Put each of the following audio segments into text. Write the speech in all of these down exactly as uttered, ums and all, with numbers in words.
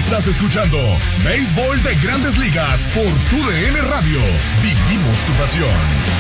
Estás escuchando Béisbol de Grandes Ligas por Tu D N Radio. Vivimos tu pasión.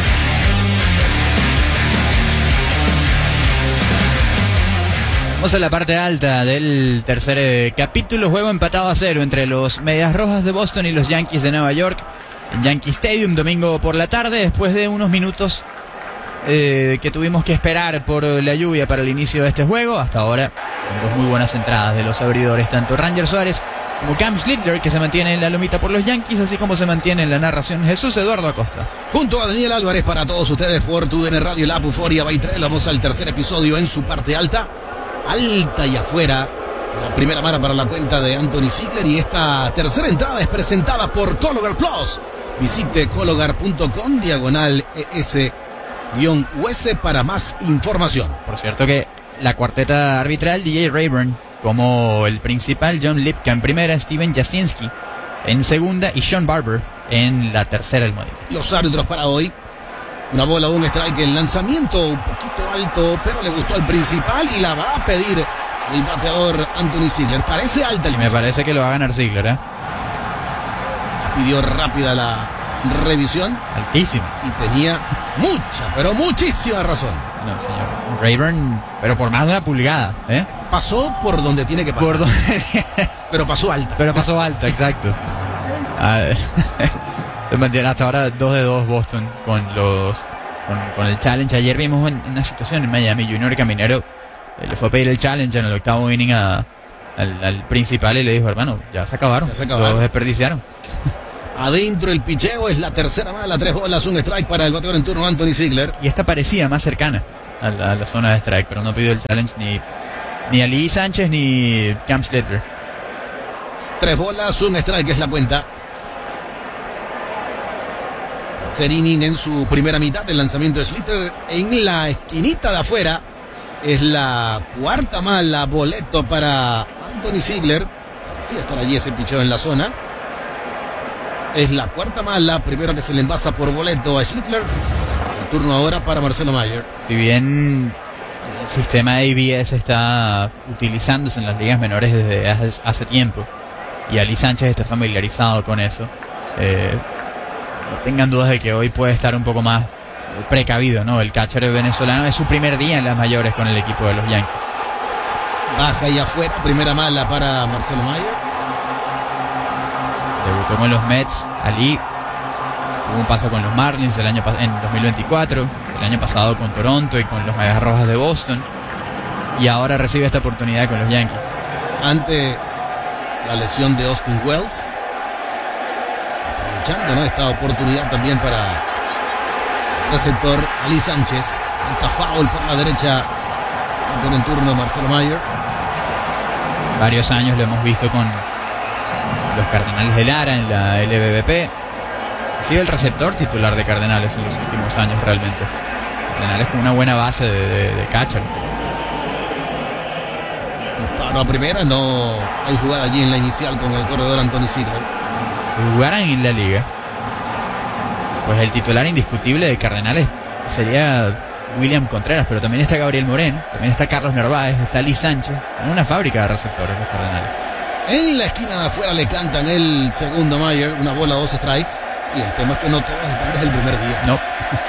Vamos a la parte alta del tercer eh, capítulo. Juego empatado a cero entre los Medias Rojas de Boston y los Yankees de Nueva York en Yankee Stadium, domingo por la tarde, después de unos minutos eh, que tuvimos que esperar por la lluvia para el inicio de este juego. Hasta ahora, con dos muy buenas entradas de los abridores, tanto Ranger Suárez como Cam Schlittler, que se mantiene en la lomita por los Yankees, así como se mantiene en la narración Jesús Eduardo Acosta. Junto a Daniel Álvarez para todos ustedes por Tu D N Radio, la Euforia Baitrel. Vamos al tercer episodio en su parte alta. Alta y afuera, la primera mara para la cuenta de Anthony Ziegler, y esta tercera entrada es presentada por Cologar Plus. Visite cologar punto com diagonal es guión U S para más información. Por cierto que la cuarteta arbitral, D J Rayburn como el principal, John Lipka en primera, Steven Jasinski en segunda y Sean Barber en la tercera del modelo. Los árbitros para hoy: una bola, un strike, el lanzamiento un poquito alto, pero le gustó al principal y la va a pedir el bateador Anthony Ziegler. Parece alta el y me parece que lo va a ganar Ziegler, ¿eh? Pidió rápida la revisión. Altísimo. Y tenía mucha, pero muchísima razón. No, señor Rayburn, pero por más de una pulgada, ¿eh? Pasó por donde tiene que pasar. Por donde... pero pasó alta. Pero pasó alta, exacto. A ver. Se mantiene hasta ahora dos de dos Boston con los con, con el challenge. Ayer vimos en, en una situación en Miami, Junior Caminero eh, le fue a pedir el challenge en el octavo inning a, al, al principal y le dijo: hermano, ya se acabaron, ya se acabaron. Los desperdiciaron. Adentro el picheo, es la tercera mala, tres bolas, un strike para el bateador en turno Anthony Ziegler. Y esta parecía más cercana a la, a la zona de strike, pero no pidió el challenge ni, ni a Lee Sánchez ni Cam Schlittler. Tres bolas, un strike es la cuenta. Serinin en su primera mitad, el lanzamiento de Schlittler en la esquinita de afuera. Es la cuarta mala, boleto para Anthony Ziegler. Parecía estar allí ese picheo en la zona. Es la cuarta mala, primero que se le envasa por boleto a Schlittler. El turno ahora para Marcelo Mayer. Si bien el sistema de A B S está utilizándose en las ligas menores desde hace, hace tiempo, y Ali Sánchez está familiarizado con eso, eh, no tengan dudas de que hoy puede estar un poco más precavido, ¿no? El catcher venezolano es su primer día en las mayores con el equipo de los Yankees. Baja y afuera, primera mala para Marcelo Mayer. Debutó con los Mets, Ali. Tuvo un paso con los Marlins el año en dos mil veinticuatro, el año pasado con Toronto y con los Medias Rojas de Boston, y ahora recibe esta oportunidad con los Yankees. Ante la lesión de Austin Wells, aprovechando, ¿no?, esta oportunidad también para el receptor Ali Sánchez. Está foul por la derecha con el turno de Marcelo Mayer. Varios años lo hemos visto con los Cardenales de Lara en la L B B P. Ha sido el receptor titular de Cardenales en los últimos años realmente. Cardenales con una buena base de, de, de catcher. Disparo a primera, no hay jugada allí en la inicial con el corredor Anthony Ziegler. Si jugaran en la liga, pues el titular indiscutible de Cardenales sería William Contreras, pero también está Gabriel Moreno, también está Carlos Narváez, está Lee Sánchez, en una fábrica de receptores los Cardenales. En la esquina de afuera le cantan el segundo Mayer, una bola, dos strikes, y el tema es que no todos están desde el primer día. No.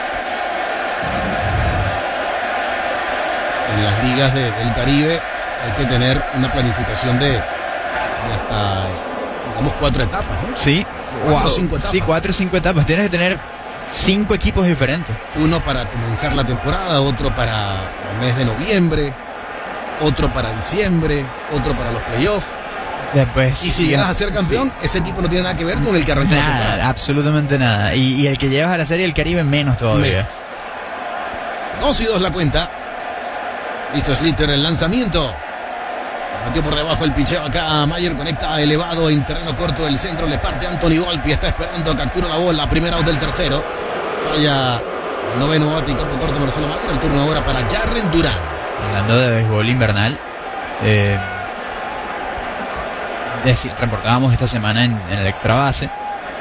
En las ligas de, del Caribe hay que tener una planificación de, de hasta, digamos, cuatro etapas, ¿no? Sí, cuatro wow. o cinco etapas. Sí, cuatro o cinco etapas. Tienes que tener cinco equipos diferentes. Uno para comenzar la temporada, otro para el mes de noviembre, otro para diciembre, otro para los playoffs. O sea, pues, y si llegas a ser campeón, sí, ese equipo no tiene nada que ver con el que arrancó la temporada. Nada, absolutamente nada. Y, y el que llevas a la Serie del Caribe menos todavía. Menos. Dos y dos la cuenta. Listo Schlittler, el lanzamiento. Se metió por debajo el picheo acá. Mayer conecta elevado en terreno corto del centro. Le parte Anthony Volpi. Está esperando, captura la bola. Primera out del tercero. Falla el noveno bate y campo corto Marcelo Mayer. El turno ahora para Jarren Durán. Hablando de béisbol invernal, eh, decir, reportábamos esta semana en, en el Extra Base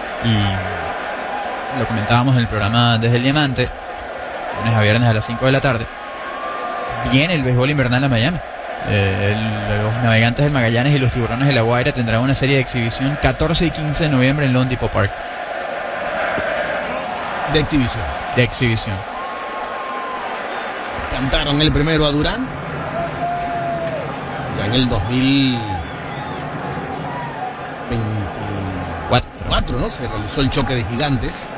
y lo comentábamos en el programa Desde el Diamante, lunes a viernes a las cinco de la tarde. Viene el béisbol invernal a Miami Eh, el- los Navegantes del Magallanes y los Tiburones de La Guaira tendrán una serie de exhibición catorce y quince de noviembre en Lone Depot Park. De exhibición. De exhibición. Cantaron el primero a Durán. Ya en el dos mil veinticuatro, ¿no? Se realizó el choque de gigantes.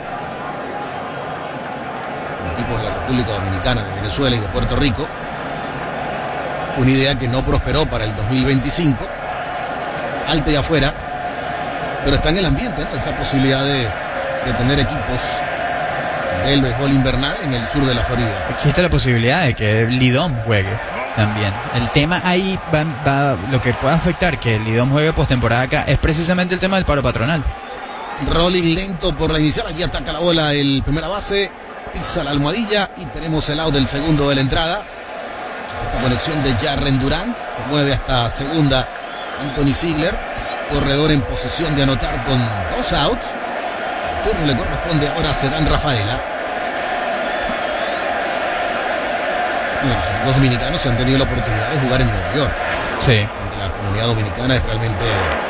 Equipos de la República Dominicana, de Venezuela y de Puerto Rico. Una idea que no prosperó para el dos mil veinticinco. Alta y afuera. Pero está en el ambiente, ¿no? Esa posibilidad de, de tener equipos del béisbol invernal en el sur de la Florida. Existe la posibilidad de que Lidom juegue también. El tema ahí va, va- lo que puede afectar que Lidom juegue postemporada acá es precisamente el tema del paro patronal. Rolling lento por la inicial. Aquí ataca la bola el primera base. Pisa la almohadilla y tenemos el out del segundo de la entrada. Esta conexión de Jarren Durán. Se mueve hasta segunda Anthony Ziegler. Corredor en posesión de anotar con dos outs. El turno le corresponde ahora a Sedán Rafaela. Bueno, los equipos dominicanos se han tenido la oportunidad de jugar en Nueva York. Sí. Donde la comunidad dominicana es realmente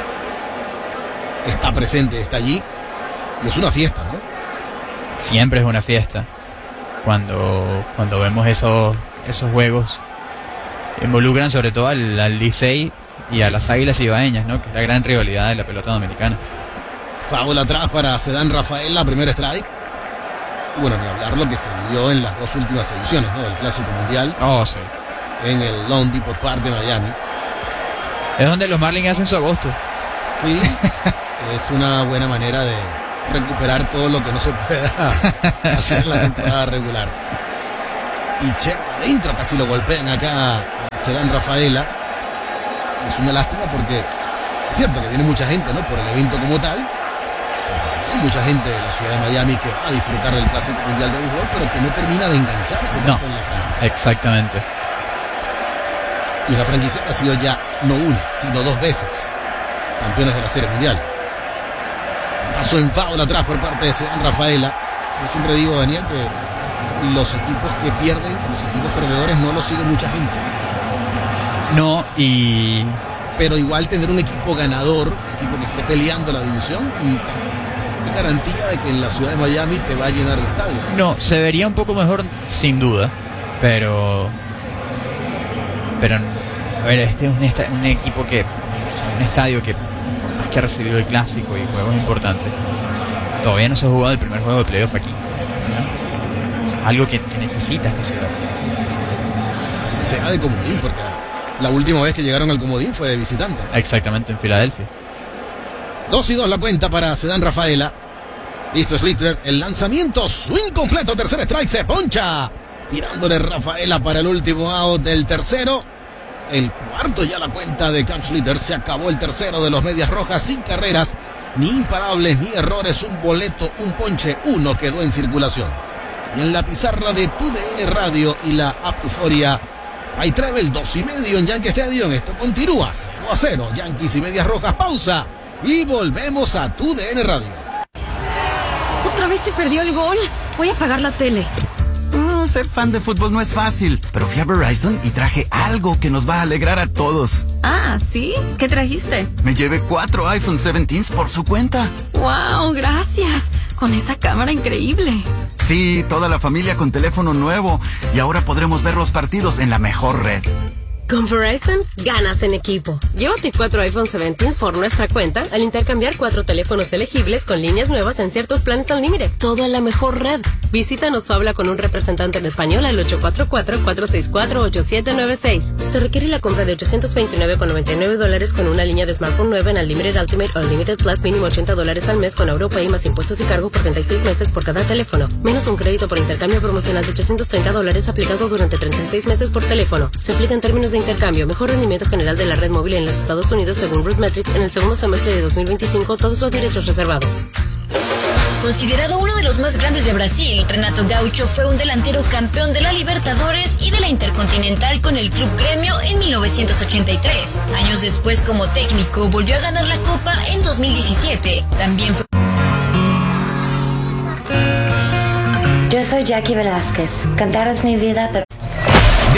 está presente, está allí. Y es una fiesta, ¿no? Siempre es una fiesta cuando, cuando vemos esos, esos juegos. Involucran sobre todo al, al Licey y a las Águilas Ibaeñas, ¿no? Que es la gran rivalidad de la pelota dominicana. Foul atrás para Sedán Rafaela, primer strike. Y bueno, ni hablar lo que se vivió en las dos últimas ediciones, ¿no? Del Clásico Mundial Oh, sí. en el Lone Depot Park de Miami. Es donde los Marlins hacen su agosto. Sí, es una buena manera de recuperar todo lo que no se pueda hacer en la temporada regular. Y che, adentro casi lo golpean acá a Sedán Rafaela. Y es una lástima porque es cierto que viene mucha gente, ¿no? Por el evento como tal. Hay mucha gente de la ciudad de Miami que va a disfrutar del Clásico Mundial de Béisbol, pero que no termina de engancharse No. con la franquicia. Exactamente. Y una franquicia que ha sido ya no una, sino dos veces campeones de la Serie Mundial. Paso en foul atrás por parte de Sedán Rafaela. Yo siempre digo, Daniel, que los equipos que pierden, los equipos perdedores, no los sigue mucha gente. No, y Pero igual tener un equipo ganador, un equipo que esté peleando la división, es garantía de que en la ciudad de Miami te va a llenar el estadio. no, se vería un poco mejor sin duda, pero pero a ver, este es un, esta- un equipo que un estadio que que ha recibido el clásico y juegos importantes. Todavía no se ha jugado el primer juego de playoff aquí, ¿no? Es algo que, que necesita esta ciudad. Así sea de comodín, porque la última vez que llegaron al comodín fue de visitante. Exactamente, en Filadelfia. Dos y dos la cuenta para Sedán Rafaela. Listo Slater, el lanzamiento, swing completo, tercer strike, se poncha. Tirándole Rafaela para el último out del tercero. El cuarto ya la cuenta de Cam Slater. Se acabó el tercero de los Medias Rojas sin carreras, ni imparables, ni errores. Un boleto, un ponche, uno quedó en circulación. Y en la pizarra de Tu D N Radio y la app Euforia, hay travel dos y medio en Yankee Stadium. Esto continúa cero a cero. Yankees y Medias Rojas, pausa. Y volvemos a Tu D N Radio. ¿Otra vez se perdió el gol? Voy a apagar la tele. Mm, ser fan de fútbol no es fácil, pero fui a Verizon y traje algo que nos va a alegrar a todos. Ah, ¿sí? ¿Qué trajiste? Me llevé cuatro iPhone diecisiete por su cuenta. ¡Wow! Gracias. Con esa cámara increíble. Sí, toda la familia con teléfono nuevo y ahora podremos ver los partidos en la mejor red. Con Verizon, ganas en equipo. Llévate cuatro iPhone diecisiete por nuestra cuenta al intercambiar cuatro teléfonos elegibles con líneas nuevas en ciertos planes Unlimited. Todo en la mejor red. Visítanos o habla con un representante en español al ocho cuatro cuatro, cuatro seis cuatro, ocho siete nueve seis. Se requiere la compra de ochocientos veintinueve con noventa y nueve dólares con una línea de smartphone nueva en Unlimited Ultimate o Unlimited Plus mínimo ochenta dólares al mes con Europay más impuestos y cargo por treinta y seis meses por cada teléfono. Menos un crédito por intercambio promocional de ochocientos treinta dólares aplicado durante treinta y seis meses por teléfono. Se aplica en términos de intercambio. Mejor rendimiento general de la red móvil en los Estados Unidos según RootMetrics en el segundo semestre de dos mil veinticinco. Todos los derechos reservados. Considerado uno de los más grandes de Brasil, Renato Gaucho fue un delantero campeón de la Libertadores y de la Intercontinental con el Club Gremio en mil novecientos ochenta y tres. Años después, como técnico, volvió a ganar la Copa en dos mil diecisiete. También fue... Yo soy Jackie Velázquez. Cantar es mi vida, pero...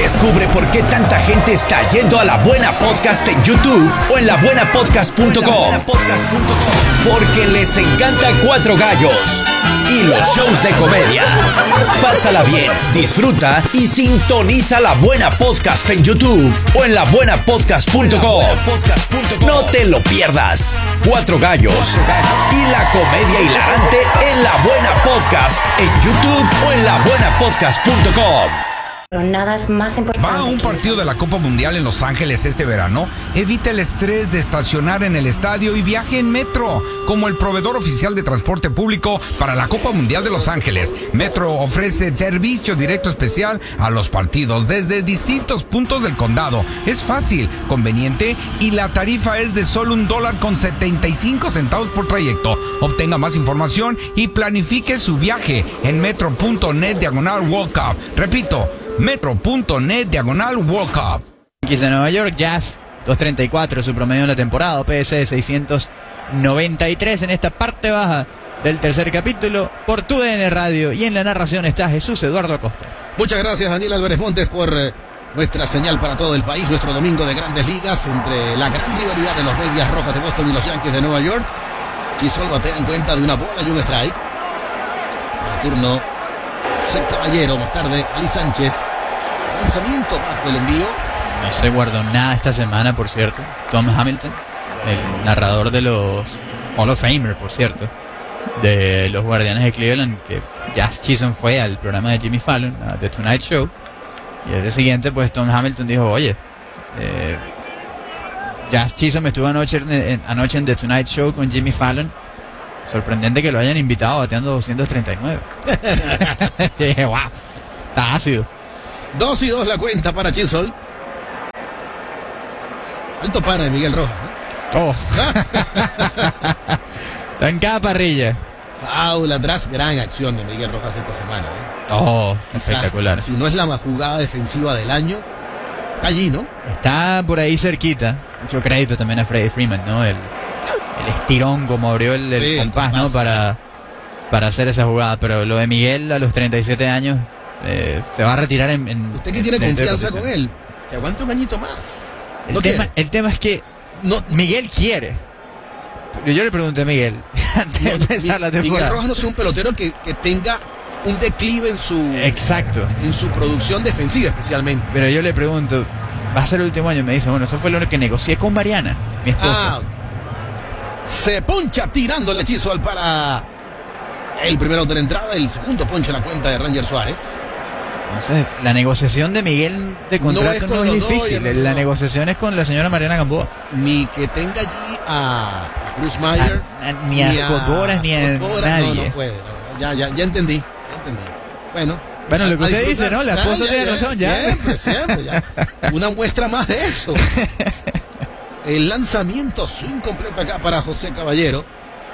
Descubre por qué tanta gente está yendo a La Buena Podcast en YouTube o en la buena podcast punto com. Porque les encanta Cuatro Gallos y los shows de comedia. Pásala bien, disfruta y sintoniza La Buena Podcast en YouTube o en la buena podcast punto com. No te lo pierdas. Cuatro Gallos y la comedia hilarante en La Buena Podcast en YouTube o en la buena podcast punto com. Pero nada es más importante. ¿Va a un partido de la Copa Mundial en Los Ángeles este verano? Evita el estrés de estacionar en el estadio y viaje en Metro, como el proveedor oficial de transporte público para la Copa Mundial de Los Ángeles. Metro ofrece servicio directo especial a los partidos desde distintos puntos del condado. Es fácil, conveniente y la tarifa es de solo un dólar con setenta y cinco centavos por trayecto. Obtenga más información y planifique su viaje en metro punto net diagonal World Cup. Repito, metro punto net diagonal World Cup. Yankees de Nueva York, Jazz dos treinta y cuatro su promedio en la temporada, O P S seiscientos noventa y tres en esta parte baja del tercer capítulo por tu D N Radio, y en la narración está Jesús Eduardo Acosta. Muchas gracias, Daniel Álvarez Montes, por eh, nuestra señal para todo el país, nuestro domingo de Grandes Ligas entre la gran rivalidad de los Medias Rojas de Boston y los Yankees de Nueva York. Chisholm batea en cuenta de una bola y un strike. Para el turno José Caballero, más tarde Ali Sánchez. Lanzamiento bajo el envío. No se guardó nada esta semana, por cierto. Tom Hamilton, el narrador de los Hall of Famer, por cierto, de los Guardianes de Cleveland, que Jazz Chisholm fue al programa de Jimmy Fallon, a The Tonight Show, y al día siguiente pues Tom Hamilton dijo, oye, eh, Jazz Chisholm estuvo anoche en, anoche en The Tonight Show con Jimmy Fallon. Sorprendente que lo hayan invitado bateando doscientos treinta y nueve. Y dije, wow, está ácido. Dos y dos la cuenta para Chisholm. Alto pana de Miguel Rojas, ¿no? Oh. Está en cada parrilla. Foul atrás, gran acción de Miguel Rojas esta semana, ¿eh? Oh, Quizás, espectacular. si no es la más jugada defensiva del año, está allí, ¿no? Está por ahí cerquita. Mucho crédito también a Freddie Freeman, ¿no? El, el estirón, como abrió el, el Sí, compás, ¿no? Para, para hacer esa jugada. Pero lo de Miguel a los treinta y siete años, eh, se va a retirar en... en Usted que tiene en confianza con él, que aguante un añito más. El, ¿No tema, quiere? el tema es que No, Miguel quiere. Pero yo le pregunté a Miguel antes de empezar la Miguel temporada. Rojas no es un pelotero que, que tenga un declive en su Exacto. en su producción defensiva especialmente. Pero yo le pregunto, va a ser el último año. Me dice, bueno, eso fue lo que negocié con Mariana, mi esposa. Ah, se poncha tirándole Chisholm para el primero de la entrada, el segundo ponche en la cuenta de Ranger Suárez. Entonces, la negociación de Miguel de contrato no es, con los difícil. Dodgers, la no. negociación es con la señora Mariana Gamboa. Ni que tenga allí a Bruce Meyer, A- a- ni a Scott Boras, ni a Scott Boras, nadie. No, no puede. no, ya, ya, ya entendí, ya entendí. Bueno. Bueno, lo que a usted disfrutar. dice, ¿no? La esposa Ya, tiene ya, razón, ya. Siempre, siempre, ya. Una muestra más de eso. El lanzamiento swing completo acá para José Caballero.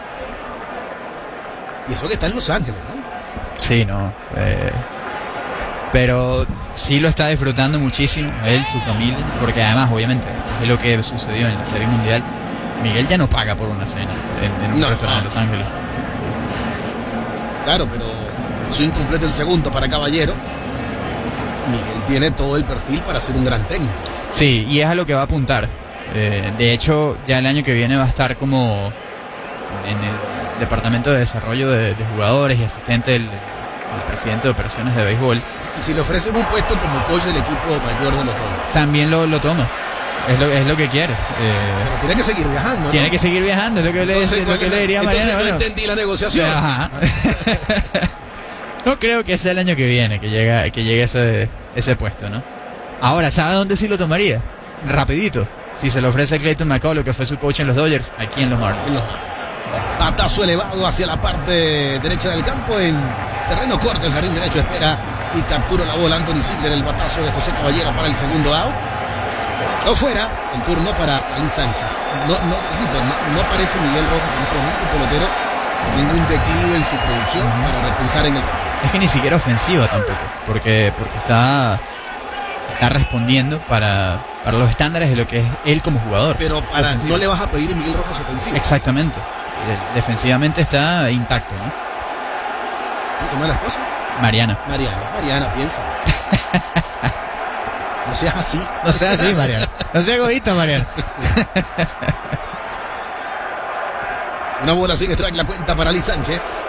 Y eso que está en Los Ángeles, ¿no? Sí, no. Eh, pero sí lo está disfrutando muchísimo, él, su familia, porque además, obviamente, es lo que sucedió en la Serie Mundial. Miguel ya no paga por una cena en, en un No, restaurante no. en Los Ángeles. Claro, pero swing completo el segundo para Caballero. Miguel tiene todo el perfil para ser un gran técnico. Sí, y es a lo que va a apuntar. Eh, de hecho, ya el año que viene va a estar como en el departamento de desarrollo de, de jugadores y asistente del, del presidente de operaciones de béisbol. Y si le ofrecen un puesto como coach del equipo mayor de los Dodgers. También lo, lo toma. Es lo, es lo que quiere. Eh, Pero tiene que seguir viajando, ¿no? tiene que seguir viajando, es lo que le, Entonces, lo ¿cuál que es le la- diría a entonces Mariana. no bueno. entendí la negociación. Ajá. No creo que sea el año que viene que llega, que llegue ese, ese puesto, ¿no? Ahora, ¿sabe dónde sí lo tomaría? Rapidito. Si se lo ofrece a Clayton McCullough, que fue su coach en los Dodgers, aquí en los Marlins. En los Marlins. Batazo elevado hacia la parte derecha del campo en terreno corto. El jardín derecho espera y captura la bola Anthony Ziegler. El batazo de José Caballero para el segundo out. No fuera, el turno para Ali Sánchez. No, no, repito, no, no aparece Miguel Rojas en este momento, un pelotero con ningún declive en su producción para repensar en el campo. Es que ni siquiera ofensiva tampoco, porque, porque está, está respondiendo para, para los estándares de lo que es él como jugador. Pero para Ofensivo. no le vas a pedir a Miguel Rojas ofensivo. Exactamente. De- Defensivamente está intacto, ¿no? ¿Cómo se llama la esposa? Mariana. Mariana. Mariana, piensa. No seas así. No seas así, Mariano. No seas egoísta, Mariano. Una bola sin strike, la cuenta para Lee Sánchez.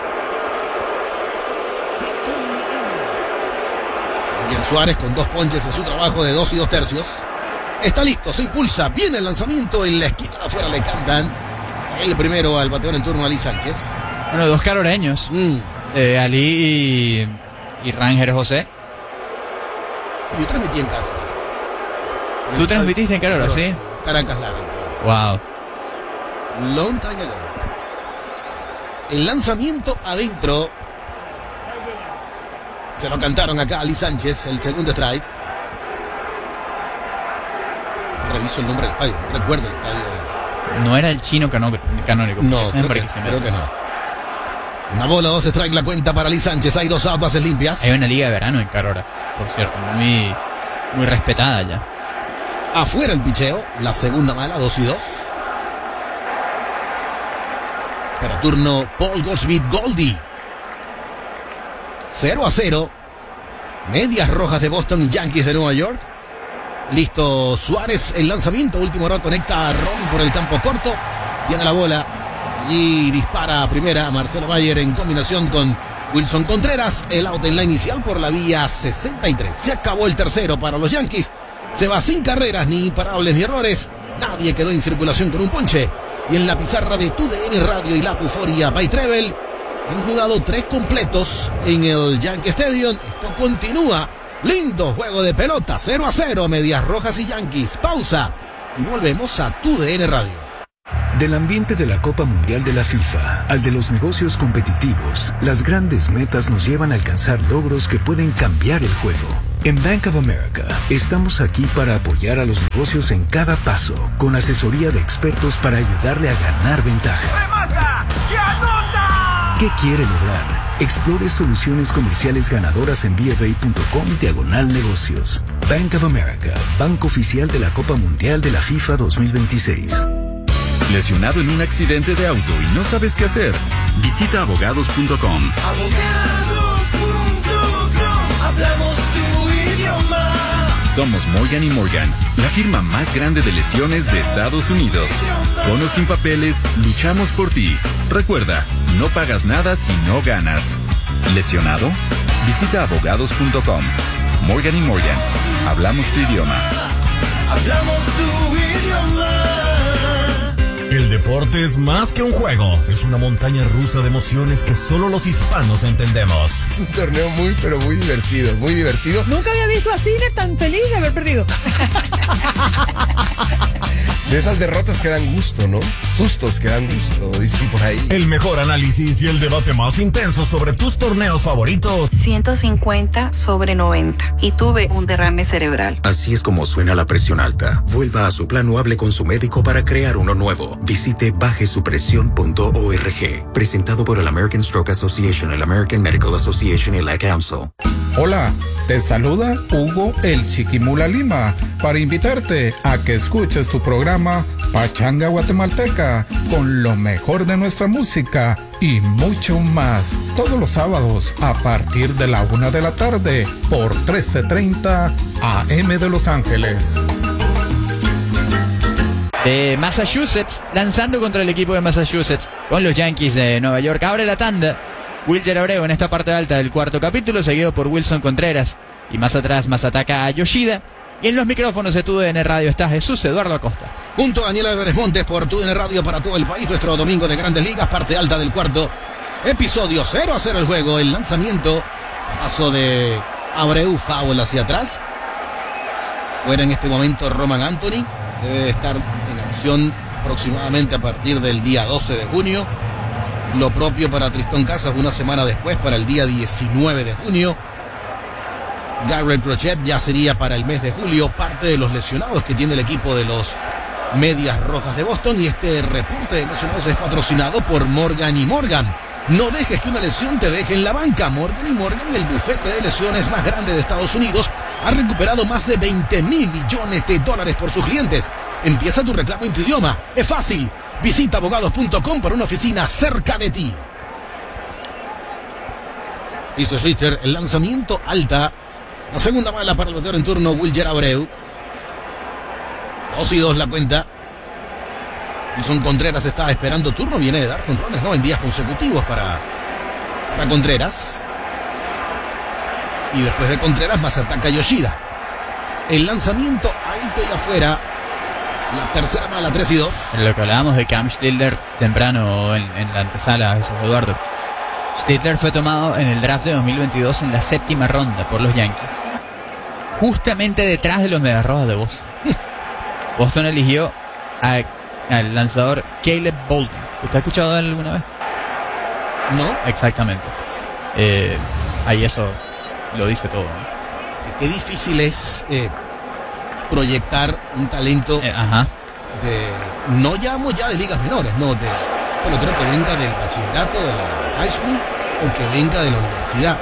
Ángel Suárez con dos ponches en su trabajo de dos y dos tercios. Está listo, se impulsa, viene el lanzamiento en la esquina de afuera, le cantan el primero al bateador en turno a Lee Sánchez. Bueno, dos caloreños. Mm. Eh, Ali y, y Ranger José. Yo transmití en Carora. ¿Tú transmitiste en Carora, sí? Caracas Lara. Wow. Long time ago. El lanzamiento adentro. Se lo cantaron acá a Lee Sánchez, el segundo strike. Reviso el nombre del estadio, no recuerdo el estadio. No era el chino canónico. No, creo que, creo que no. Una bola, dos strike, la cuenta para Lee Sánchez. Hay dos out, bases limpias. Hay una liga de verano en Carora, por cierto, muy, muy respetada ya. Afuera el picheo, la segunda mala, dos y dos. Para turno Paul Goldschmidt Goldie. cero a cero. Medias Rojas de Boston y Yankees de Nueva York. Listo Suárez, el lanzamiento. Último hora conecta a Ron por el campo corto. Tiene la bola. Y dispara a primera Marcelo Mayer en combinación con Wilson Contreras. El out en la inicial por la vía sesenta y tres. Se acabó el tercero para los Yankees. Se va sin carreras, ni imparables, ni errores. Nadie quedó en circulación con un ponche. Y en la pizarra de Tu D N Radio y la Euforia by Treble se han jugado tres completos en el Yankee Stadium. Esto continúa. Lindo juego de pelota. cero a cero. Medias Rojas y Yankees. Pausa. Y volvemos a Tu D N Radio. Del ambiente de la Copa Mundial de la FIFA al de los negocios competitivos, las grandes metas nos llevan a alcanzar logros que pueden cambiar el juego. En Bank of America, estamos aquí para apoyar a los negocios en cada paso, con asesoría de expertos para ayudarle a ganar ventaja. ¿Qué quiere lograr? Explore soluciones comerciales ganadoras en B F A punto com diagonal negocios. Bank of America, banco oficial de la Copa Mundial de la FIFA dos mil veintiséis. ¿Lesionado en un accidente de auto y no sabes qué hacer? Visita abogados punto com. Abogados punto com, hablamos tu idioma. Somos Morgan y Morgan, la firma más grande de lesiones de Estados Unidos. Con o sin papeles, luchamos por ti. Recuerda, no pagas nada si no ganas. ¿Lesionado? Visita abogados punto com. Morgan y Morgan, hablamos tu idioma. Hablamos tu idioma. El deporte es más que un juego, es una montaña rusa de emociones que solo los hispanos entendemos. Es un torneo muy, pero muy divertido, muy divertido. Nunca había visto a Cine tan feliz de haber perdido. De esas derrotas que dan gusto, ¿no? Sustos que dan gusto, dicen por ahí. El mejor análisis y el debate más intenso sobre tus torneos favoritos. ciento cincuenta sobre noventa y tuve un derrame cerebral. Así es como suena la presión alta. Vuelva a su plan o hable con su médico para crear uno nuevo. Visite baje su presión punto org. Presentado por el American Stroke Association, el American Medical Association y la Council. Hola, te saluda Hugo el Chiquimula Lima para invitarte a que escuches tu programa Pachanga Guatemalteca con lo mejor de nuestra música y mucho más todos los sábados a partir de la una de la tarde por trece treinta A M de Los Ángeles. De Massachusetts, lanzando contra el equipo de Massachusetts con los Yankees de Nueva York. Abre la tanda Wilger Abreu en esta parte alta del cuarto capítulo, seguido por Wilson Contreras. Y más atrás, más ataca a Yoshida. Y en los micrófonos de Tu D N Radio está Jesús Eduardo Acosta. Junto a Daniel Álvarez Montes por Tu D N Radio para todo el país. Nuestro domingo de Grandes Ligas, parte alta del cuarto episodio. cero a cero el juego. El lanzamiento, paso de Abreu, foul hacia atrás. Fuera en este momento Roman Anthony. Debe estar en acción aproximadamente a partir del día doce de junio. Lo propio para Tristón Casas una semana después, para el día diecinueve de junio. Garrett Crochet ya sería para el mes de julio. Parte de los lesionados que tiene el equipo de los Medias Rojas de Boston. Y este reporte de lesionados es patrocinado por Morgan y Morgan. No dejes que una lesión te deje en la banca. Morgan y Morgan, el bufete de lesiones más grande de Estados Unidos, ha recuperado más de veinte mil millones de dólares por sus clientes. Empieza tu reclamo en tu idioma. Es fácil. Visita abogados punto com para una oficina cerca de ti. Listo, Slister. El lanzamiento alta La segunda mala para el bateador en turno, Wilyer Abreu. Dos y dos la cuenta. Wilson Contreras estaba esperando turno. Viene de dar jonrones, ¿no? En días consecutivos para, para Contreras. Y después de Contreras, más ataca Yoshida. El lanzamiento alto y afuera. La tercera mala, tres y dos. Lo que hablábamos de Cam Stidler temprano en, en la antesala, eso, Eduardo. Stidler fue tomado en el draft de dos mil veintidós en la séptima ronda por los Yankees. Justamente detrás de los Medias Rojas de Boston. Boston eligió a, al lanzador Caleb Bolden. ¿Usted ha escuchado de él alguna vez? No. Exactamente. Eh, ahí eso lo dice todo, ¿no? Qué, qué difícil es eh, proyectar un talento eh, ajá. de... No llamo ya de ligas menores, no, de pelotero que venga del bachillerato, de la high school, o que venga de la universidad.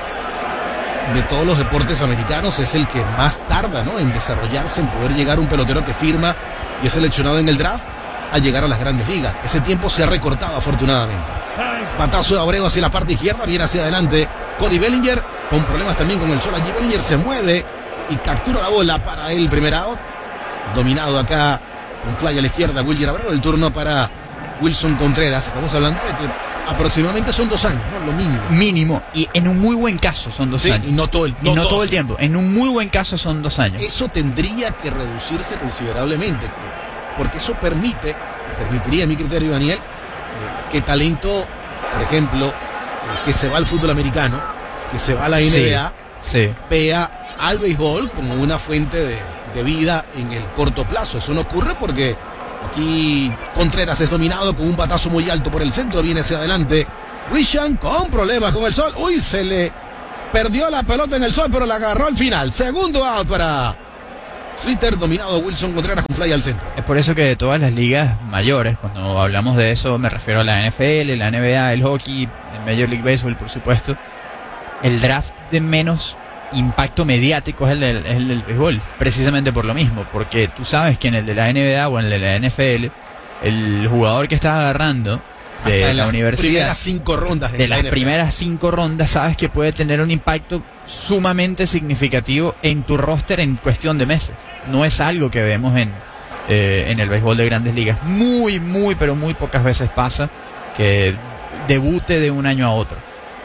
De todos los deportes americanos es el que más tarda, ¿no?, en desarrollarse, en poder llegar a un pelotero que firma y es seleccionado en el draft a llegar a las grandes ligas. Ese tiempo se ha recortado afortunadamente. Batazo de Abreu hacia la parte izquierda, viene hacia adelante Cody Bellinger, con problemas también con el sol allí. Bellinger se mueve y captura la bola para el primer out. Dominado acá, un fly a la izquierda, Wilyer Abreu. El turno para Wilson Contreras. Estamos hablando de que aproximadamente son dos años, ¿no? Lo mínimo. Mínimo, y en un muy buen caso son dos sí, años. Y no todo el, no y no todo todo el tiempo. En un muy buen caso son dos años. Eso tendría que reducirse considerablemente, porque eso permite, permitiría a mi criterio, Daniel, eh, que talento, por ejemplo, eh, que se va al fútbol americano, que se va a la N B A, sí, sí. vea al béisbol como una fuente de, de vida en el corto plazo. Eso no ocurre porque aquí Contreras es dominado con un batazo muy alto por el centro, viene hacia adelante Rishan con problemas con el sol. Uy, se le perdió la pelota en el sol, pero la agarró al final. Segundo out para Slater, dominado Wilson Contreras con fly al centro. Es por eso que de todas las ligas mayores, cuando hablamos de eso me refiero a la N F L, la N B A, el hockey, el Major League Baseball, por supuesto, el draft de menos impacto mediático es el del, es el del béisbol, precisamente por lo mismo, porque tú sabes que en el de la N B A o en el de la N F L, el jugador que estás agarrando de hasta la las universidad, primeras cinco rondas de las N F L. primeras cinco rondas, sabes que puede tener un impacto sumamente significativo en tu roster en cuestión de meses. No es algo que vemos en, eh, en el béisbol de Grandes Ligas. Muy, muy, pero muy pocas veces pasa que debute de un año a otro.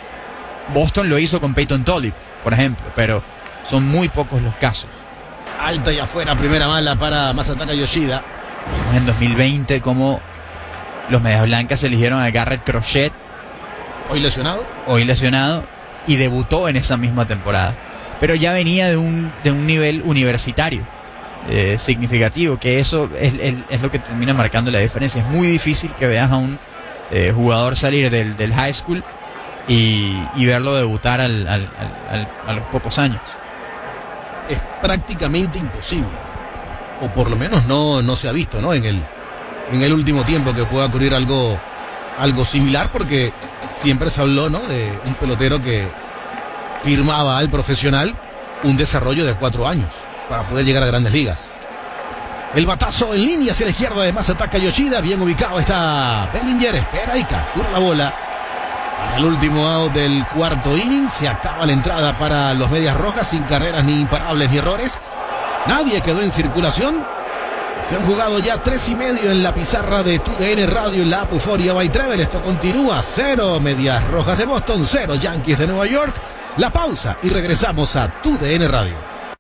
Boston lo hizo con Peyton Tolliver, por ejemplo, pero son muy pocos los casos. Alta y afuera, primera mala para Masataka Yoshida. Vimos en dos mil veinte como los Medias Blancas eligieron a Garrett Crochet, hoy lesionado, hoy lesionado, y debutó en esa misma temporada. Pero ya venía de un, de un nivel universitario eh, significativo, que eso es, es, es lo que termina marcando la diferencia. Es muy difícil que veas a un eh, jugador salir del, del high school y, y verlo debutar al, al, al, al, a los pocos años. Es prácticamente imposible, o por lo menos no, no se ha visto, ¿no?, en el, en el último tiempo que pueda ocurrir algo, algo similar, porque siempre se habló, ¿no?, de un pelotero que firmaba al profesional un desarrollo de cuatro años para poder llegar a Grandes Ligas. El batazo en línea hacia la izquierda de Masataka Yoshida, bien ubicado está Bellinger, espera y captura la bola. Para el último out del cuarto inning, se acaba la entrada para los Medias Rojas, sin carreras ni imparables ni errores. Nadie quedó en circulación. Se han jugado ya tres y medio en la pizarra de Tu D N Radio en la app Euforia by Travel. Esto continúa, cero Medias Rojas de Boston, cero Yankees de Nueva York. La pausa y regresamos a Tu D N Radio.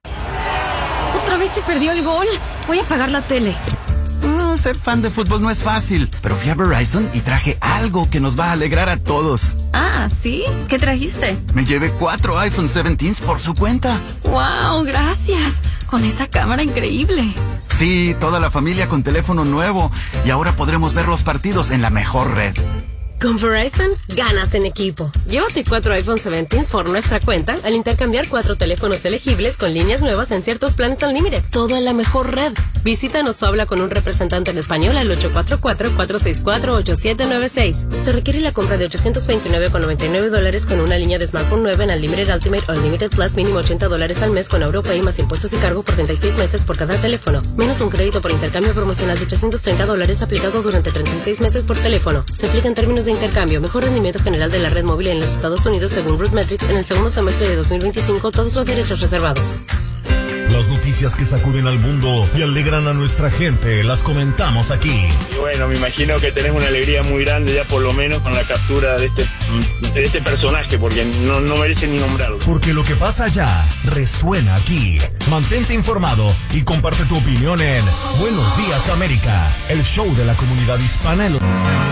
¿Otra vez se perdió el gol? Voy a apagar la tele. Mm, ser fan de fútbol no es fácil, pero fui a Verizon y traje algo que nos va a alegrar a todos. Ah, ¿sí? ¿Qué trajiste? Me llevé cuatro iPhone diecisiete por su cuenta. ¡Wow! Gracias. Con esa cámara increíble. Sí, toda la familia con teléfono nuevo. Y ahora podremos ver los partidos en la mejor red. Con Verizon, ganas en equipo. Llévate cuatro iPhone diecisiete por nuestra cuenta al intercambiar cuatro teléfonos elegibles con líneas nuevas en ciertos planes al límite. Todo en la mejor red. Visítanos o habla con un representante en español al ocho cuatro cuatro, cuatro seis cuatro, ocho siete nueve seis. Se requiere la compra de ochocientos veintinueve con noventa y nueve dólares con una línea de smartphone nueva en Unlimited Ultimate o Unlimited Plus, mínimo ochenta dólares al mes con AuroPay más impuestos y cargo por treinta y seis meses por cada teléfono. Menos un crédito por intercambio promocional de ochocientos treinta dólares aplicado durante treinta y seis meses por teléfono. Se aplica en términos de intercambio. Mejor rendimiento general de la red móvil en los Estados Unidos según RootMetrics en el segundo semestre de dos mil veinticinco. Todos los derechos reservados. Las noticias que sacuden al mundo y alegran a nuestra gente las comentamos aquí. Y bueno, me imagino que tenés una alegría muy grande ya por lo menos con la captura de este, de este personaje, porque no, no merece ni nombrarlo. Porque lo que pasa allá resuena aquí. Mantente informado y comparte tu opinión en Buenos Días América, el show de la comunidad hispana en...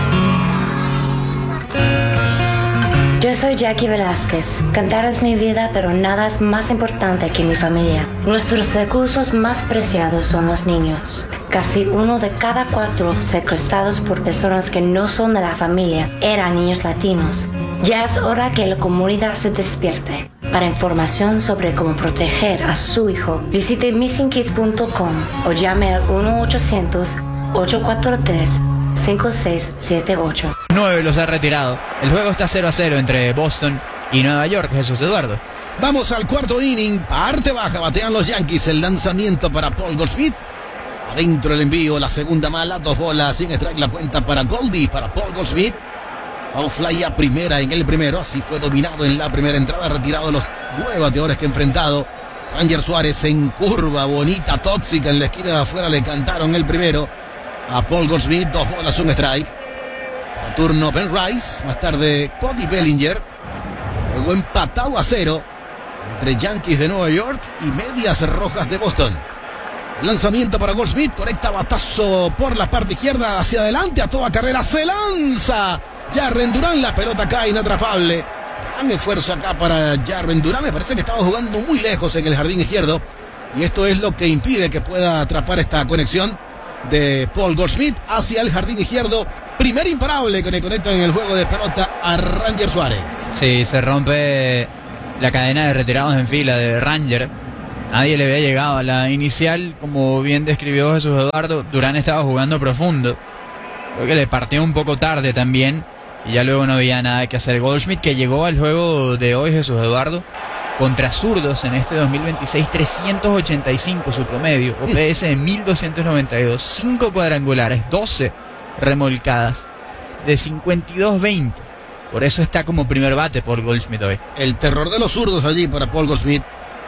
Yo soy Jackie Velázquez. Cantar es mi vida, pero nada es más importante que mi familia. Nuestros recursos más preciados son los niños. Casi uno de cada cuatro secuestrados por personas que no son de la familia eran niños latinos. Ya es hora que la comunidad se despierte. Para información sobre cómo proteger a su hijo, visite missing kids punto com o llame al uno ochocientos, ocho cuatro tres, cinco seis siete ocho. nueve los ha retirado. El juego está cero a cero entre Boston y Nueva York. Jesús Eduardo. Vamos al cuarto inning. Parte baja, batean los Yankees. El lanzamiento para Paul Goldschmidt. Adentro el envío, la segunda mala. Dos bolas sin strike, la cuenta para Goldie, para Paul Goldschmidt. Out fly a primera en el primero. Así fue dominado en la primera entrada. Retirado los nueve bateadores que ha enfrentado. Ranger Suárez en curva bonita, tóxica. En la esquina de afuera le cantaron el primero a Paul Goldschmidt. Dos bolas, un strike. Para turno Ben Rice. Más tarde Cody Bellinger. Luego empatado a cero entre Yankees de Nueva York y Medias Rojas de Boston. El lanzamiento para Goldschmidt. Conecta batazo por la parte izquierda. Hacia adelante a toda carrera. Se lanza Jarren Duran. La pelota cae inatrapable. Gran esfuerzo acá para Jarren Duran. Me parece que estaba jugando muy lejos en el jardín izquierdo. Y esto es lo que impide que pueda atrapar esta conexión de Paul Goldschmidt hacia el jardín izquierdo. Primer imparable que le conecta en el juego de pelota a Ranger Suárez. Sí, se rompe la cadena de retirados en fila de Ranger. Nadie le había llegado a la inicial, como bien describió Jesús Eduardo. Durán estaba jugando profundo. Creo que le partió un poco tarde también. Y ya luego no había nada que hacer. Goldschmidt, que llegó al juego de hoy, Jesús Eduardo, contra zurdos en este dos mil veintiséis, trescientos ochenta y cinco su promedio, O P S de mil doscientos noventa y dos, cinco cuadrangulares, doce remolcadas, de cincuenta y dos veinte. Por eso está como primer bate por Goldschmidt hoy. El terror de los zurdos allí para Paul Goldschmidt.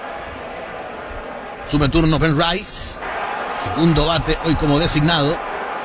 Sube turno Ben Rice, segundo bate hoy como designado.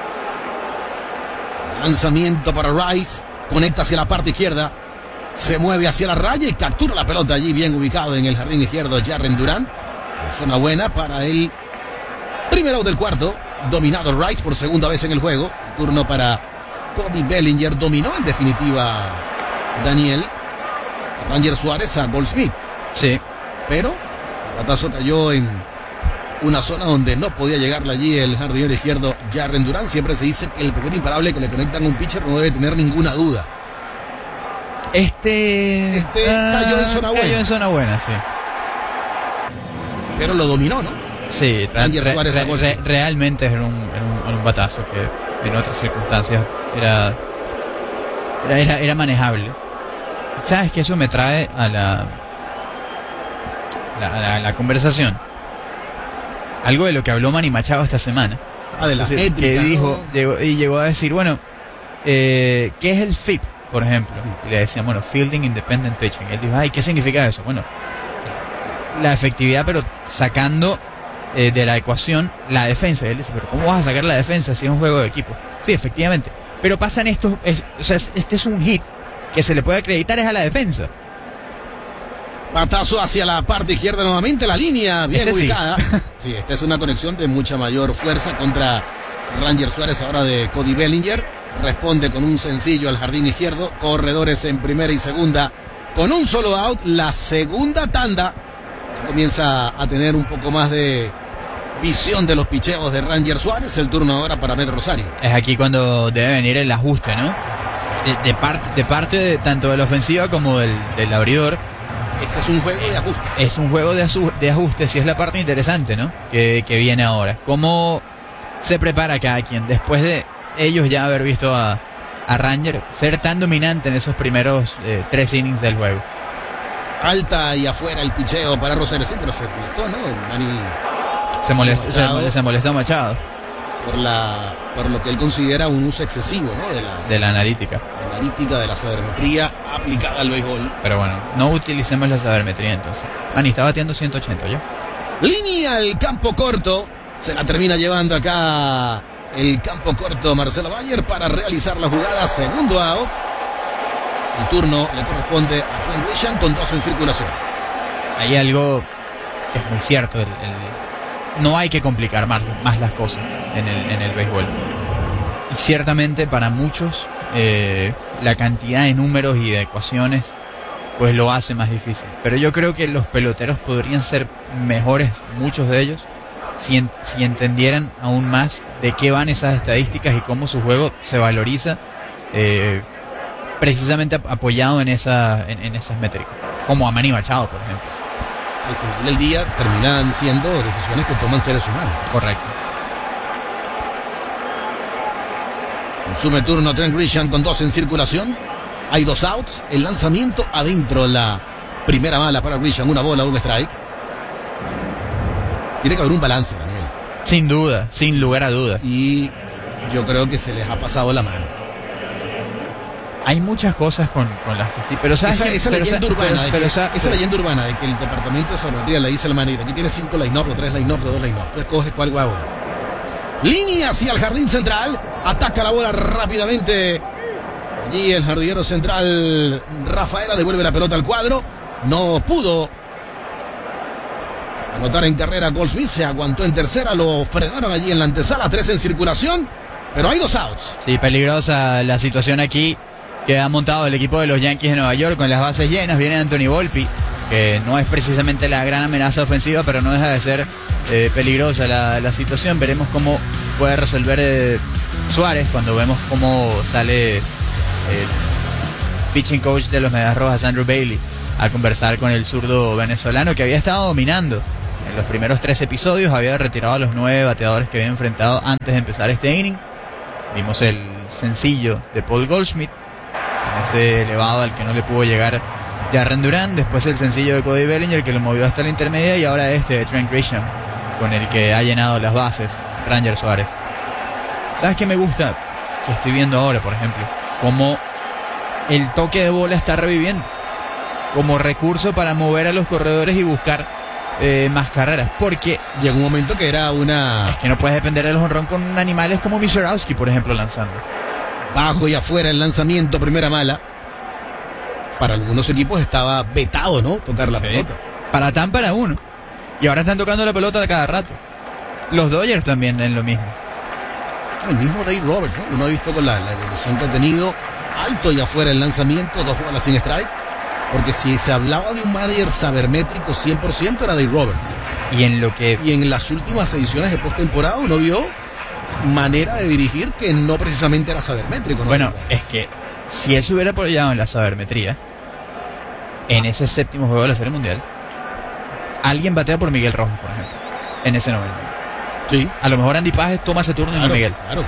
Lanzamiento para Rice, conecta hacia la parte izquierda. Se mueve hacia la raya y captura la pelota allí, bien ubicado en el jardín izquierdo Jarren Duran. Zona buena para el primer out del cuarto. Dominado Rice por segunda vez en el juego. Turno para Cody Bellinger. Dominó en definitiva Daniel Ranger Suárez a Goldschmidt. Sí. Pero el batazo cayó en una zona donde no podía llegarle allí el jardinero izquierdo Jarren Duran. Siempre se dice que el primer imparable que le conectan a un pitcher no debe tener ninguna duda. Este, este cayó en zona buena. Cayó en zona buena, sí. Pero lo dominó, ¿no? Sí, re, re, re, re, realmente era un, era, un, era un batazo que en otras circunstancias era, era, era, era manejable. ¿Sabes que eso me trae a la, la, la, la conversación? Algo de lo que habló Manny Machado esta semana. Ah, de la Entonces, métrica, que dijo, ¿no? llegó, y llegó a decir, bueno, eh, ¿qué es el F I P, por ejemplo? Y le decían, bueno, Fielding Independent Pitching. Y él dijo, ay, ¿qué significa eso? Bueno, la efectividad, pero sacando eh, de la ecuación la defensa. Y él dice, pero ¿cómo vas a sacar la defensa si es un juego de equipo? Sí, efectivamente. Pero pasan estos, es, o sea, este es un hit que se le puede acreditar es a la defensa. Batazo hacia la parte izquierda nuevamente, la línea bien este ubicada. Sí. Sí, esta es una conexión de mucha mayor fuerza contra Ranger Suárez, ahora de Cody Bellinger. Responde con un sencillo al jardín izquierdo. Corredores en primera y segunda. Con un solo out, la segunda tanda ya comienza a tener un poco más de visión de los picheos de Ranger Suárez. El turno ahora para Met Rosario. Es aquí cuando debe venir el ajuste, ¿no? De, de parte de parte de, tanto de la ofensiva como del, del abridor. Este es un juego de ajustes. Es un juego de, asu- de ajustes y es la parte interesante, ¿no? Que, que viene ahora. ¿Cómo se prepara cada quien después de ellos ya haber visto a, a Ranger ser tan dominante en esos primeros eh, tres innings del juego? Alta y afuera el picheo para Rosario. Sí, pero se molestó, ¿no? Manny Se molestó, Machado, se, se molestó Machado. Por, la, por lo que él considera un uso excesivo, ¿no? De, las, De la analítica. analítica, de la sabermetría aplicada al béisbol. Pero bueno, no utilicemos la sabermetría entonces. Manny está bateando ciento ochenta yo. Línea al campo corto. Se la termina llevando acá el campo corto Marcelo Bayer para realizar la jugada. Segundo out. El turno le corresponde a Trent Grisham con dos en circulación. Hay algo que es muy cierto. El, el, no hay que complicar más, más las cosas en el, en el béisbol. Y ciertamente para muchos eh, la cantidad de números y de ecuaciones pues lo hace más difícil. Pero yo creo que los peloteros podrían ser mejores, muchos de ellos, si, en, si entendieran aún más de qué van esas estadísticas y cómo su juego se valoriza eh, precisamente apoyado en, esa, en, en esas métricas, como a Manny Machado, por ejemplo. Al final del día terminan siendo decisiones que toman seres humanos. Correcto. Consume turno Trent Grisham con dos en circulación. Hay dos outs. El lanzamiento adentro, la primera bala para Grisham. Una bola, un strike. Tiene que haber un balance, Daniel. Sin duda, sin lugar a dudas. Y yo creo que se les ha pasado la mano. Hay muchas cosas con, con las que sí, pero ¿sabes esa, qué? esa pero, leyenda pero, urbana, pero, de pero, que, esa, esa pero, leyenda urbana de que el departamento de sabermetría le dice a la manera, aquí tiene cinco line-ups, o tres line-ups, o dos line-ups. Tú escoges cuál guau. Línea hacia el jardín central. Ataca la bola rápidamente. Allí el jardinero central Rafaela devuelve la pelota al cuadro. No pudo anotar en carrera Goldsmith. Se aguantó en tercera. Lo frenaron allí en la antesala. Tres en circulación. Pero hay dos outs. Sí, peligrosa la situación aquí que ha montado el equipo de los Yankees de Nueva York con las bases llenas. Viene Anthony Volpi, que no es precisamente la gran amenaza ofensiva, pero no deja de ser eh, peligrosa la, la situación. Veremos cómo puede resolver eh, Suárez cuando vemos cómo sale el pitching coach de los Medias Rojas, Andrew Bailey, a conversar con el zurdo venezolano que había estado dominando en los primeros tres episodios. Había retirado a los nueve bateadores que había enfrentado antes de empezar este inning. Vimos el sencillo de Paul Goldschmidt, ese elevado al que no le pudo llegar Jarren Duran. Después el sencillo de Cody Bellinger, que lo movió hasta la intermedia. Y ahora este de Trent Grisham, con el que ha llenado las bases Ranger Suárez. ¿Sabes qué me gusta? Que estoy viendo ahora, por ejemplo, cómo el toque de bola está reviviendo como recurso para mover a los corredores y buscar eh, más carreras. Porque llegó un momento que era una... Es que no puedes depender del jonrón con animales como Miserowski, por ejemplo, lanzando. Bajo y afuera el lanzamiento, primera mala. Para algunos equipos estaba vetado, ¿no? Tocar la sí. pelota. Para Tampa era uno. Y ahora están tocando la pelota de cada rato. Los Dodgers también en lo mismo. El mismo Dave Roberts, ¿no? Uno ha visto con la, la evolución que ha tenido. Alto y afuera el lanzamiento, dos bolas sin strike. Porque si se hablaba de un manager sabermétrico cien por ciento era Dave Roberts. Y en lo que... Y en las últimas ediciones de postemporada uno vio manera de dirigir que no precisamente era sabermétrico, ¿no? Bueno, es que si él se hubiera apoyado en la sabermetría en ese séptimo juego de la Serie Mundial, alguien batea por Miguel Rojas, por ejemplo, en ese noveno. Sí. A lo mejor Andy Pajes toma ese turno, claro, y no Miguel. Claro.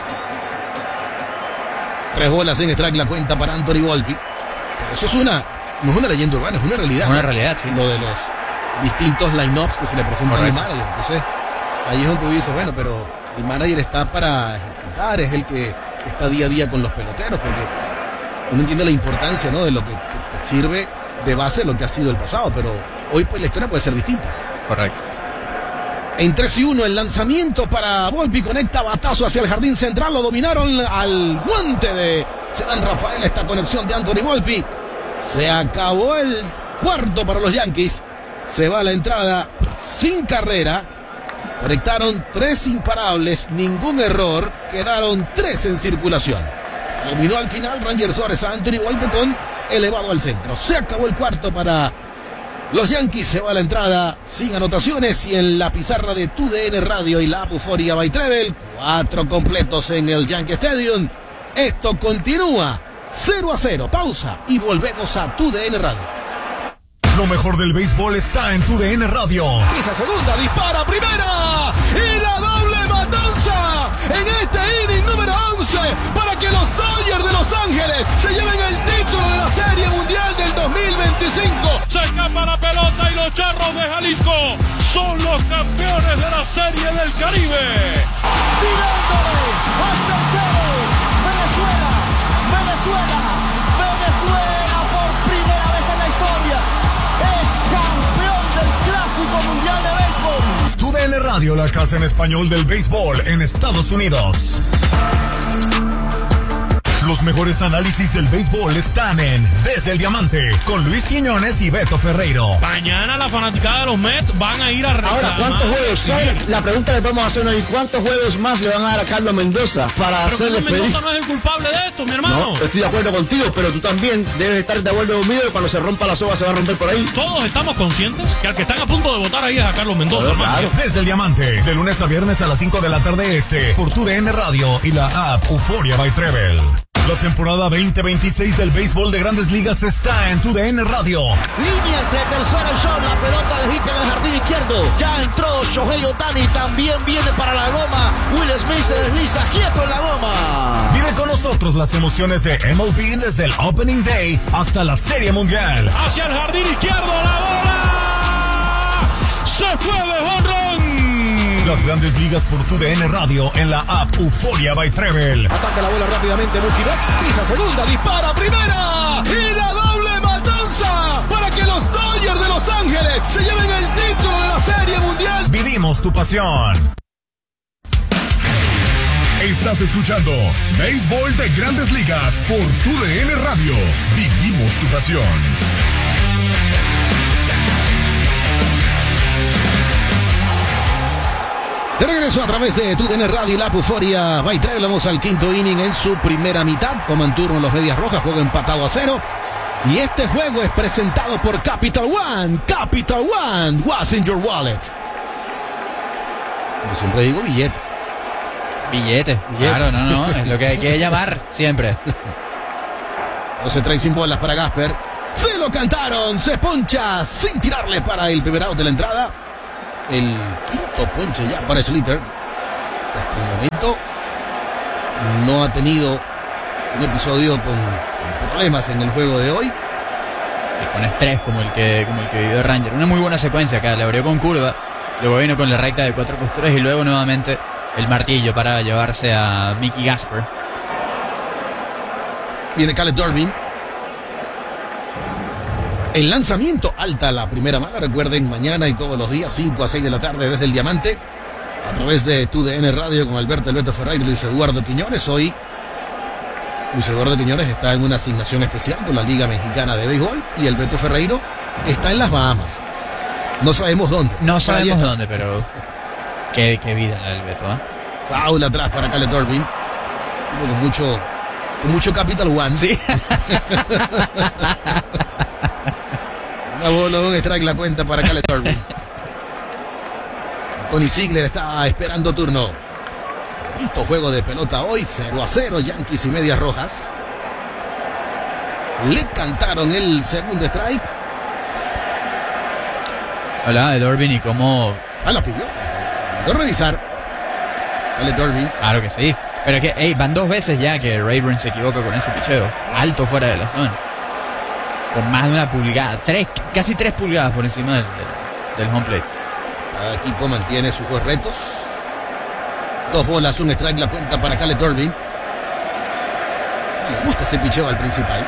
Tres bolas en strike la cuenta para Anthony Volpi. Pero eso es una, no es una leyenda urbana, es una realidad. Es una ¿no? realidad, sí. Lo de los distintos line-ups que se le presentan al manager. Entonces, ahí es donde tú dices, bueno, pero el manager está para ejecutar, es el que está día a día con los peloteros, porque uno entiende la importancia, ¿no? De lo que, que te sirve de base lo que ha sido el pasado, pero hoy pues la historia puede ser distinta. Correcto. En tres y uno el lanzamiento para Volpi, conecta batazo hacia el jardín central, lo dominaron al guante de Sedan Rafael, esta conexión de Anthony Volpi. Se acabó el cuarto para los Yankees, se va a la entrada sin carrera, conectaron tres imparables, ningún error, quedaron tres en circulación. Dominó al final Ranger Suárez a Anthony Volpi con elevado al centro. Se acabó el cuarto para los Yankees, se va a la entrada sin anotaciones y en la pizarra de Tu D N Radio y la app Euforia by Treble, cuatro completos en el Yankee Stadium. Esto continúa cero a cero. Pausa y volvemos a Tu D N Radio. Lo mejor del béisbol está en tu D N Radio. Pisa segunda, dispara primera y la doble matanza en este inning número once para que los Dodgers de Los Ángeles se lleven el título de la Serie Mundial del dos mil veinticinco. Se escapa la pelota y los Charros de Jalisco son los campeones de la Serie del Caribe. Tirándole al tercero, Venezuela, Venezuela, Venezuela por primera vez en la historia es campeón del Clásico Mundial de Béisbol. Tu D N Radio, la casa en español del béisbol en Estados Unidos. Los mejores análisis del béisbol están en Desde el Diamante con Luis Quiñones y Beto Ferreiro. Mañana la fanaticada de los Mets van a ir a reclamar. Ahora, ¿cuántos juegos son? La pregunta que podemos hacer hoy, ¿cuántos juegos más le van a dar a Carlos Mendoza para pero hacerle Carlos Mendoza no es el culpable de esto, mi hermano. No, estoy de acuerdo contigo, pero tú también debes estar de acuerdo conmigo que cuando se rompa la soga se va a romper por ahí. Todos estamos conscientes que al que están a punto de votar ahí es a Carlos Mendoza, claro, claro. Desde el Diamante, de lunes a viernes a las cinco de la tarde este, por tu D N Radio y la app Euphoria by Treble. La temporada veinte veintiséis del béisbol de Grandes Ligas está en tu D N Radio. Línea entre tercera y short, la pelota de hit en el jardín izquierdo. Ya entró Shohei Ohtani, también viene para la goma. Will Smith se desliza quieto en la goma. Vive con nosotros las emociones de M L B desde el Opening Day hasta la Serie Mundial. Hacia el jardín izquierdo, la bola se fue de jonrón. Las Grandes Ligas por tu D N Radio en la app Euphoria by Treble. Ataca la bola rápidamente Mookie Betts, pisa segunda, dispara primera y la doble matanza para que los Dodgers de Los Ángeles se lleven el título de la Serie Mundial. Vivimos tu pasión. Estás escuchando Béisbol de Grandes Ligas por tu D N Radio. Vivimos tu pasión. De regreso a través de tu D N Radio y la Euphoria by Treble. Vamos al quinto inning en su primera mitad. Toman turno los Medias Rojas, juego empatado a cero. Y este juego es presentado por Capital One. Capital One, what's in your wallet? Yo siempre digo billete. Billete, billete. Claro, no, no, es lo que hay que llamar siempre. No se trae sin bolas para Gasper. Se lo cantaron, se poncha sin tirarle para el primer out de la entrada. El quinto ponche ya para Slater. Hasta el momento no ha tenido un episodio con, con problemas en el juego de hoy. Sí, con estrés como el que como el que vivió Ranger. Una muy buena secuencia acá, le abrió con curva, luego vino con la recta de cuatro posturas y luego nuevamente el martillo para llevarse a Mickey Gasper. Viene Caleb Durbin. El lanzamiento alta la primera mala. Recuerden, mañana y todos los días, cinco a seis de la tarde desde el Diamante, a través de tu D N Radio con Alberto El Beto Ferreira y Luis Eduardo Quiñones. Hoy Luis Eduardo Quiñones está en una asignación especial con la Liga Mexicana de Béisbol y el Beto Ferreiro está en las Bahamas. No sabemos dónde. No sabemos dónde, pero qué, qué vida la del Beto, ¿eh? Foul atrás para Caleb Durbin. Con mucho, con mucho Capital One. Sí. Una bola, un strike la cuenta para Caleb Durbin. Tony Ziegler está esperando turno. Listo juego de pelota hoy, cero a cero, Yankees y Medias Rojas. Le cantaron el segundo strike. Hola, de Durbin y cómo... Ah, lo pidió. Voy a revisar. Caleb Durbin. Claro que sí. Pero es que, hey, van dos veces ya que Rayburn se equivoca con ese picheo. Alto fuera de la zona. Con más de una pulgada. Tres, casi tres pulgadas por encima del, del, del home plate. Cada equipo mantiene sus dos retos. Dos bolas, un strike la cuenta para Caleb Durbin. Le gusta ese picheo al principal.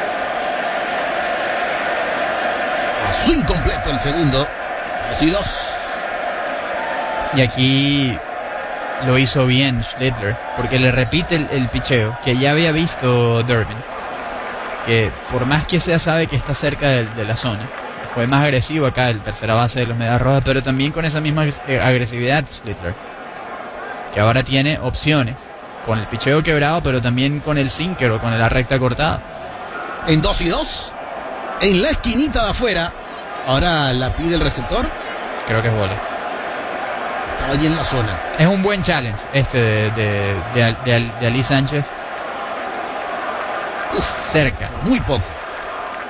A swing completo el segundo. Dos y dos. Y aquí lo hizo bien Schlittler, porque le repite el, el picheo que ya había visto Durbin, que por más que sea sabe que está cerca de, de la zona. Fue más agresivo acá el tercera base de los Medias Rojas, pero también con esa misma eh, agresividad Schlittler, que ahora tiene opciones con el picheo quebrado, pero también con el sinker o con la recta cortada. En dos y dos, en la esquinita de afuera. Ahora la pide el receptor. Creo que es bola. Estaba allí en la zona. Es un buen challenge este de, de, de, de, de Ali Sánchez. Uf, cerca. Muy poco.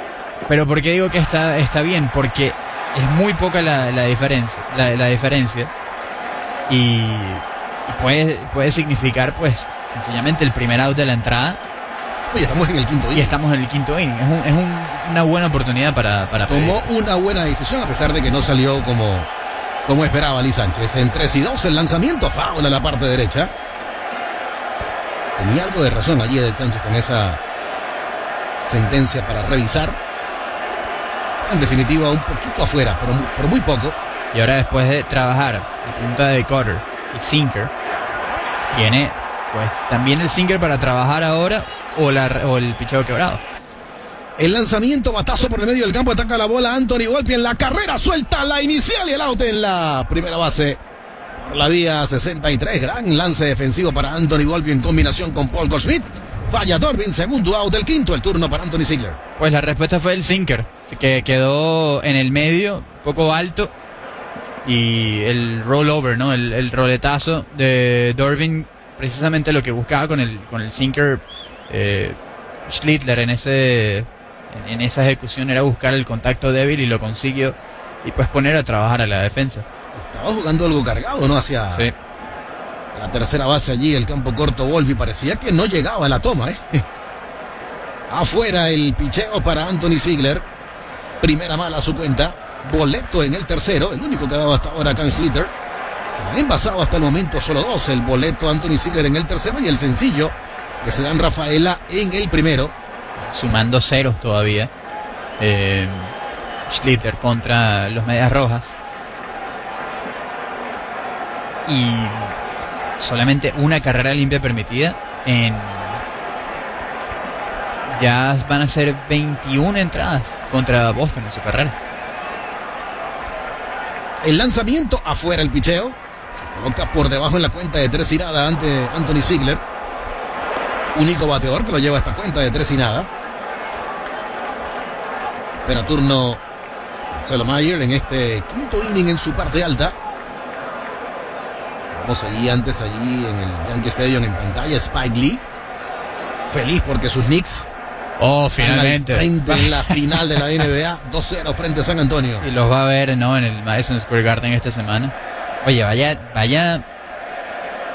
Pero ¿por qué digo que está, está bien? Porque es muy poca la, la diferencia. La, la diferencia. Y, y puede, puede significar, pues, sencillamente el primer out de la entrada. Oye, estamos en el quinto inning. Y estamos en el quinto inning. Es, un, es un, una buena oportunidad para... para Tomó una buena decisión a pesar de que no salió como, como esperaba Lee Sánchez. En tres y dos el lanzamiento, foul a la parte derecha. Tenía algo de razón allí Edel Sánchez con esa sentencia para revisar. En definitiva, un poquito afuera, pero por muy poco. Y ahora, después de trabajar la punta de cutter y sinker, tiene pues también el sinker para trabajar ahora o, la, o el picheo quebrado. El lanzamiento, batazo por el medio del campo, ataca la bola Anthony Volpi en la carrera, suelta la inicial y el out en la primera base. Por la vía sesenta y tres, gran lance defensivo para Anthony Volpi en combinación con Paul Goldschmidt. Falla Dorvin, segundo out del quinto, el turno para Anthony Ziegler. Pues la respuesta fue el sinker, que quedó en el medio, poco alto, y el rollover, ¿no? El, el roletazo de Dorvin, precisamente lo que buscaba con el, con el sinker eh, Schlittler en ese en, en esa ejecución era buscar el contacto débil y lo consiguió, y pues poner a trabajar a la defensa. Estaba jugando algo cargado, ¿no? Hacia sí. la tercera base allí, el campo corto Volpi, parecía que no llegaba a la toma, ¿eh? Afuera el picheo para Anthony Ziegler, primera mala a su cuenta, boleto en el tercero, el único que ha dado hasta ahora acá en Schlitter. Se le han envasado hasta el momento solo dos, el boleto Anthony Ziegler en el tercero y el sencillo que se dan Rafaela en el primero. Sumando ceros todavía, eh, Schlitter contra los Medias Rojas. Y solamente una carrera limpia permitida en... Ya van a ser veintiuna entradas contra Boston en su carrera. El lanzamiento, afuera el picheo. Se coloca por debajo en la cuenta de tres y nada ante Anthony Ziegler. Único bateador que lo lleva a esta cuenta de tres y nada. Pero turno Marcelo Mayer en este quinto inning en su parte alta. Vamos allí antes, allí en el Yankee Stadium en pantalla, Spike Lee. Feliz porque sus Knicks... Oh, finalmente. Frente en la final de la N B A, dos cero frente a San Antonio. Y los va a ver, ¿no? En el Madison Square Garden esta semana. Oye, vaya, vaya